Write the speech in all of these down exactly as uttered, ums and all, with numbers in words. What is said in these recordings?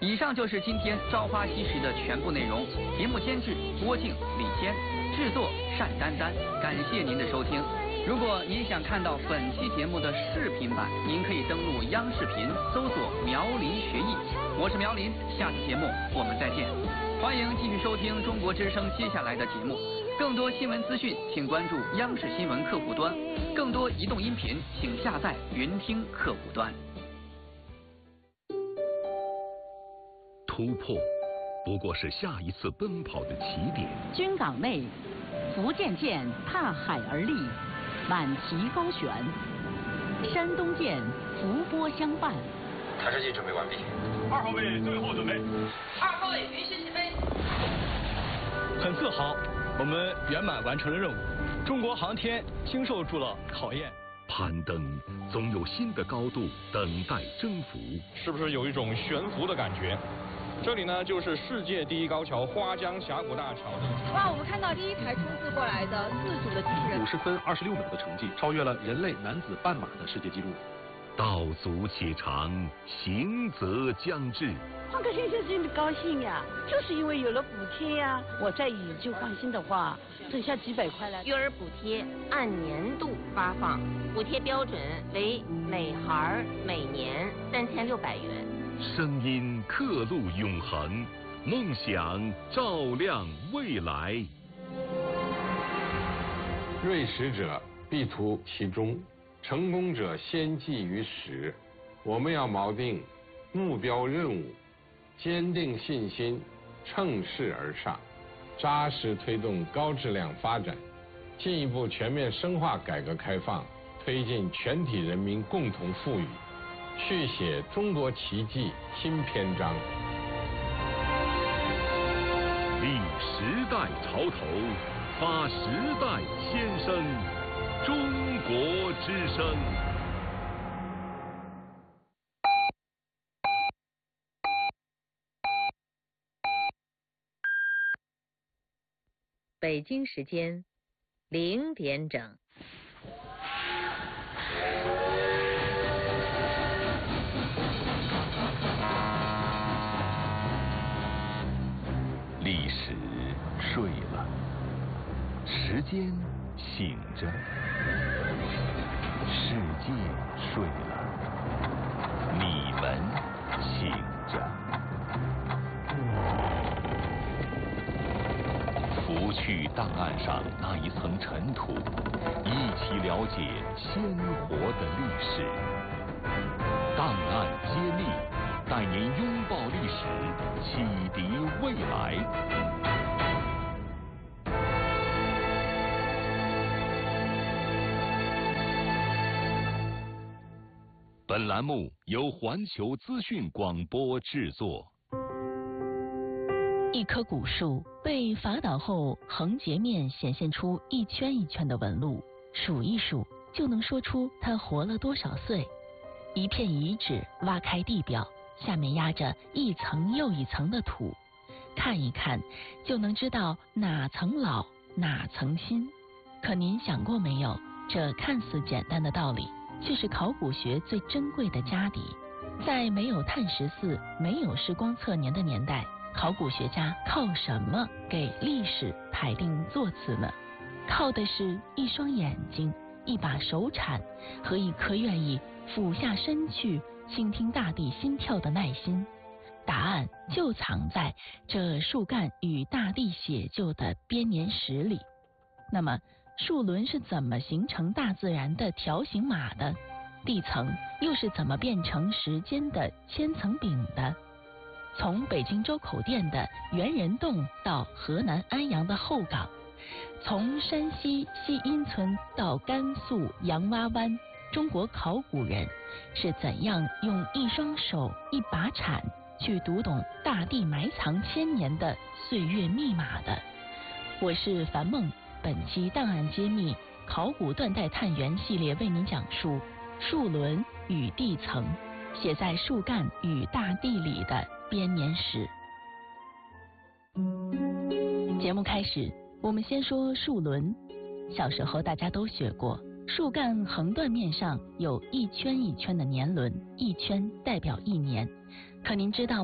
以上就是今天《朝花夕拾》的全部内容。节目监制郭靖、李坚，制作单丹丹。感谢您的收听。如果您想看到本期节目的视频版，您可以登录央视频搜索苗林学艺。我是苗林，下次节目我们再见。欢迎继续收听中国之声接下来的节目。更多新闻资讯，请关注央视新闻客户端。更多移动音频，请下载云听客户端。 突破不过是下一次奔跑的起点。 军港内，福建舰踏海而立，满旗高悬；山东舰伏波相伴。 探视器准备完毕。 二号位最后准备。 二号位允许起飞。 很自豪，我们圆满完成了任务。中国航天经受住了考验。 攀登总有新的高度等待征服。 是不是有一种悬浮的感觉？这里呢，就是世界第一高桥花江峡谷大桥。 哇，我们看到第一台冲刺过来的自主的机器人， 五十分二十六秒的成绩，超越了人类男子半马的世界纪录。 道阻且长，行则将至。 换个先生真的高兴呀，就是因为有了补贴呀。我再以旧换新的话，省下几百块来。 育儿补贴按年度发放，补贴标准为每孩每年三千六百元。 声音刻录永恒，梦想照亮未来。 锐实者必图其中，成功者先记于始。我们要锚定目标任务，坚定信心，乘势而上，扎实推动高质量发展，进一步全面深化改革开放，推进全体人民共同富裕，续写中国奇迹新篇章。 立时代潮头，发时代先声，中国之声。 北京时间零点整。 历史睡了，时间醒着，世界睡了，你们醒着。拂去档案上那一层尘土，一起了解鲜活的历史。档案揭秘，带您拥抱历史，启迪未来。本栏目由环球资讯广播制作。 一棵古树被伐倒后，横截面显现出一圈一圈的纹路，数一数就能说出它活了多少岁。一片遗址挖开地表，下面压着一层又一层的土，看一看就能知道哪层老哪层新。可您想过没有，这看似简单的道理，却是考古学最珍贵的家底。在没有碳十四、没有时光测年的年代，考古学家靠什么给历史排定座次呢？靠的是一双眼睛、一把手铲和一颗愿意俯下身去倾听大地心跳的耐心。答案就藏在这树干与大地写就的编年史里。那么树轮是怎么形成大自然的条形码的？地层又是怎么变成时间的千层饼的？从北京周口店的猿人洞到河南安阳的后岗，从山西西阴村到甘肃洋洼湾，中国考古人是怎样用一双手一把铲去读懂大地埋藏千年的岁月密码的？我是樊梦，本期档案揭秘考古断代探源系列为您讲述树轮与地层，写在树干与大地里的编年史。节目开始，我们先说树轮。小时候大家都学过，树干横断面上有一圈一圈的年轮，一圈代表一年。可您知道吗？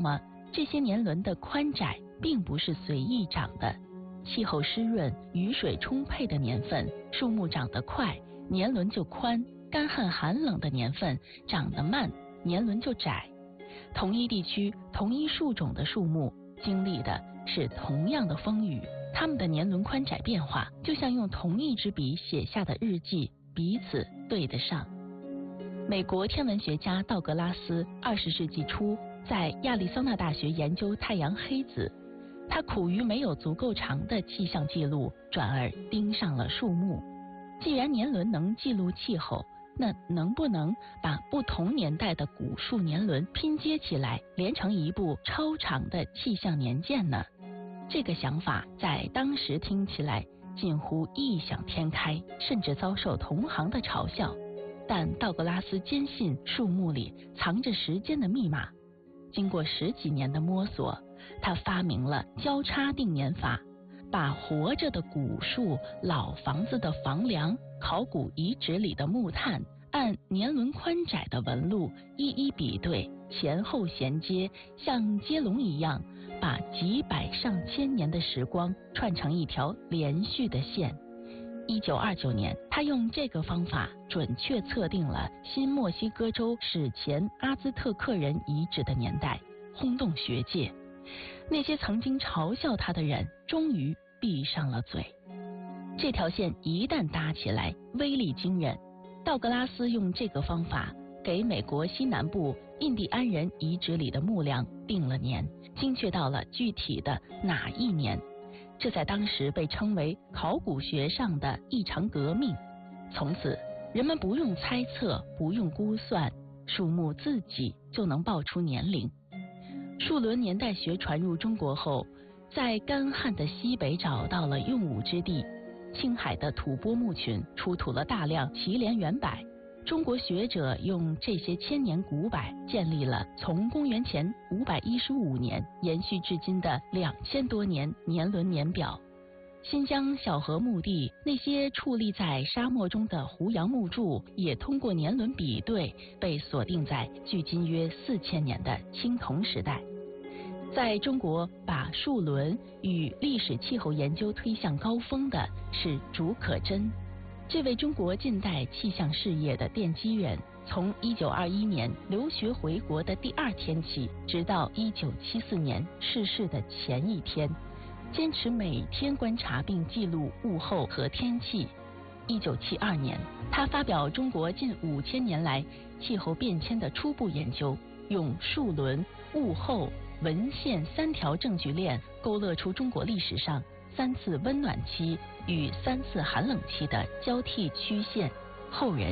这些年轮的宽窄并不是随意长的。气候湿润、雨水充沛的年份，树木长得快，年轮就宽；干旱寒冷的年份，长得慢，年轮就窄。同一地区、同一树种的树木经历的是同样的风雨，它们的年轮宽窄变化就像用同一支笔写下的日记，彼此对得上。美国天文学家道格拉斯二十世纪初在亚利桑那大学研究太阳黑子，他苦于没有足够长的气象记录，转而盯上了树木。既然年轮能记录气候，那能不能把不同年代的古树年轮拼接起来，连成一部超长的气象年鉴呢？这个想法在当时听起来近乎异想天开，甚至遭受同行的嘲笑。但道格拉斯坚信树木里藏着时间的密码。经过十几年的摸索，他发明了交叉定年法，把活着的古树、老房子的房梁、考古遗址里的木炭按年轮宽窄的纹路一一比对，前后衔接，像接龙一样，把几百上千年的时光串成一条连续的线。一九二九年，他用这个方法准确测定了新墨西哥州史前阿兹特克人遗址的年代，轰动学界。那些曾经嘲笑他的人终于闭上了嘴。这条线一旦搭起来，威力惊人。道格拉斯用这个方法给美国西南部印第安人遗址里的木梁定了年，精确到了具体的哪一年。这在当时被称为考古学上的一场革命。从此，人们不用猜测，不用估算，树木自己就能报出年龄。树轮年代学传入中国后，在干旱的西北找到了用武之地。青海的吐蕃墓群出土了大量祁连圆柏，中国学者用这些千年古柏建立了从公元前五百一十五年延续至今的两千多年年轮年表。新疆小河墓地那些矗立在沙漠中的胡杨木柱，也通过年轮比对被锁定在距今约四千年的青铜时代。在中国，把树轮与历史气候研究推向高峰的是竺可桢。这位中国近代气象事业的奠基人，从一九二一年留学回国的第二天起，直到一九七四年逝世的前一天，坚持每天观察并记录物候和天气。一九七二年，他发表中国近五千年来气候变迁的初步研究，用树轮、物候、文献三条证据链勾勒出中国历史上三次温暖期与三次寒冷期的交替曲线。后人